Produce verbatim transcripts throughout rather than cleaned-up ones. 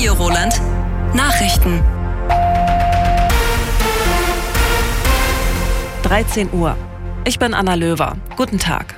Radio Roland. Nachrichten. dreizehn Uhr. Ich bin Anna Löwer. Guten Tag.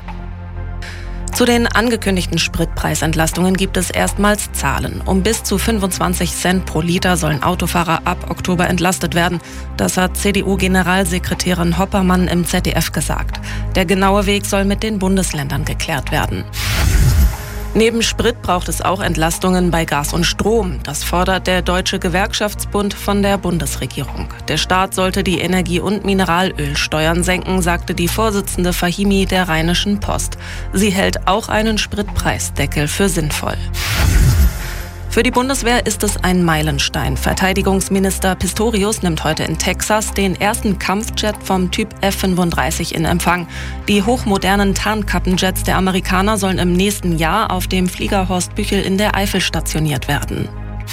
Zu den angekündigten Spritpreisentlastungen gibt es erstmals Zahlen. Um bis zu fünfundzwanzig Cent pro Liter sollen Autofahrer ab Oktober entlastet werden. Das hat C D U-Generalsekretärin Hoppermann im Z D F gesagt. Der genaue Weg soll mit den Bundesländern geklärt werden. Neben Sprit braucht es auch Entlastungen bei Gas und Strom. Das fordert der Deutsche Gewerkschaftsbund von der Bundesregierung. Der Staat sollte die Energie- und Mineralölsteuern senken, sagte die Vorsitzende Fahimi der Rheinischen Post. Sie hält auch einen Spritpreisdeckel für sinnvoll. Für die Bundeswehr ist es ein Meilenstein. Verteidigungsminister Pistorius nimmt heute in Texas den ersten Kampfjet vom Typ F fünfunddreißig in Empfang. Die hochmodernen Tarnkappenjets der Amerikaner sollen im nächsten Jahr auf dem Flieger Horst Büchel in der Eifel stationiert werden.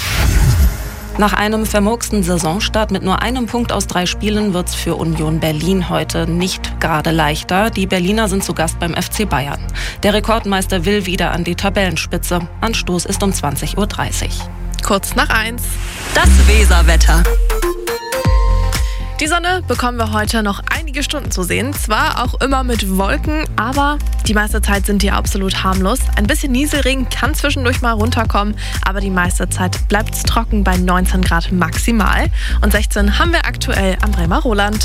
Nach einem vermurksten Saisonstart mit nur einem Punkt aus drei Spielen wird's für Union Berlin heute nicht gerade leichter. Die Berliner sind zu Gast beim F C Bayern. Der Rekordmeister will wieder an die Tabellenspitze. Anstoß ist um zwanzig Uhr dreißig. Kurz nach eins. Das Weserwetter. Die Sonne bekommen wir heute noch einige Stunden zu sehen. Zwar auch immer mit Wolken, aber die meiste Zeit sind die absolut harmlos. Ein bisschen Nieselregen kann zwischendurch mal runterkommen, aber die meiste Zeit bleibt es trocken bei neunzehn Grad maximal. Und sechzehn haben wir aktuell am Bremer Roland.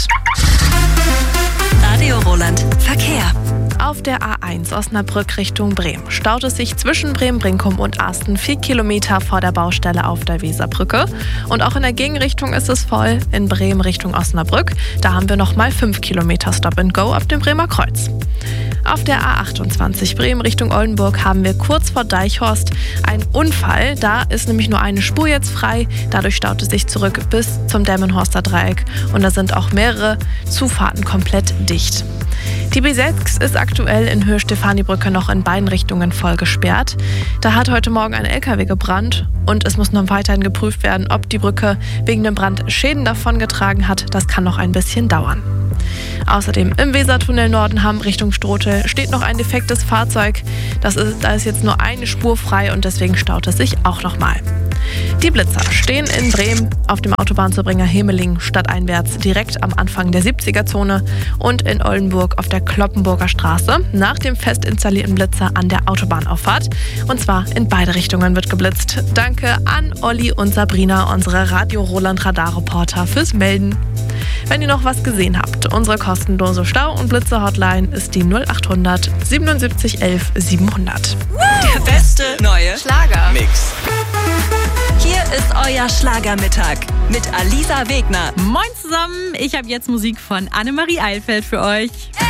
Radio Roland. Verkehr. Auf der A eins Osnabrück Richtung Bremen staut es sich zwischen Bremen-Brinkum und Asten vier Kilometer vor der Baustelle auf der Weserbrücke. Und auch in der Gegenrichtung ist es voll in Bremen Richtung Osnabrück. Da haben wir nochmal fünf Kilometer Stop and Go auf dem Bremer Kreuz. Auf der A achtundzwanzig Bremen Richtung Oldenburg haben wir kurz vor Deichhorst einen Unfall. Da ist nämlich nur eine Spur jetzt frei. Dadurch staut es sich zurück bis zum Delmenhorster Dreieck. Und da sind auch mehrere Zufahrten komplett dicht. Die B sechs ist aktuell in Höhe Stefanibrücke noch in beiden Richtungen voll gesperrt. Da hat heute Morgen ein L K W gebrannt und es muss noch weiterhin geprüft werden, ob die Brücke wegen dem Brand Schäden davongetragen hat. Das kann noch ein bisschen dauern. Außerdem im Wesertunnel Nordenham Richtung Strothel steht noch ein defektes Fahrzeug. Das ist, da ist jetzt nur eine Spur frei und deswegen staut es sich auch nochmal. Die Blitzer stehen in Bremen auf dem Autobahnzubringer Hemeling stadteinwärts direkt am Anfang der siebziger-Zone und in Oldenburg auf der Kloppenburger Straße nach dem fest installierten Blitzer an der Autobahnauffahrt. Und zwar in beide Richtungen wird geblitzt. Danke an Olli und Sabrina, unsere Radio Roland Radarreporter, fürs Melden. Wenn ihr noch was gesehen habt, unsere kostenlose Stau- und Blitzer-Hotline ist die null achthundert siebenundsiebzig elf siebenhundert. Der beste neue Schlagermix. Hier ist euer Schlagermittag mit Alisa Wegner. Moin zusammen, ich habe jetzt Musik von Annemarie Eilfeld für euch.